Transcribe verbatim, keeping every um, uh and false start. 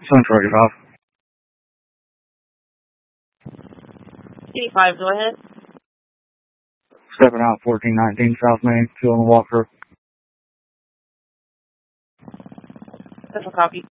Central eighty-five. eighty-five, go ahead. Stepping out fourteen nineteen South Main, feeling the walk through. That's a copy.